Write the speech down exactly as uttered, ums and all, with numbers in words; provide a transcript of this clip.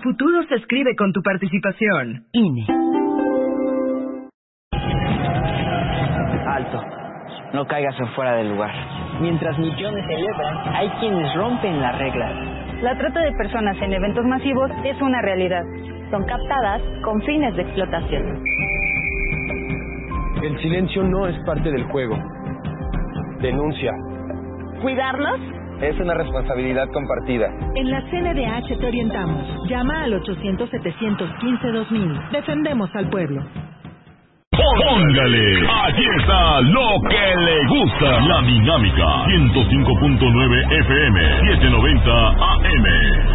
futuro se escribe con tu participación. I N E. Alto. No caigas afuera del lugar. Mientras millones celebran, hay quienes rompen las reglas. La trata de personas en eventos masivos es una realidad. Son captadas con fines de explotación. El silencio no es parte del juego. Denuncia. ¿Cuidarlos? Es una responsabilidad compartida. En la C N D H te orientamos. Llama al ochocientos, setecientos quince, dos mil. Defendemos al pueblo. Póngale, aquí está lo que le gusta. La Dinámica ciento cinco punto nueve F M, setecientos noventa A M.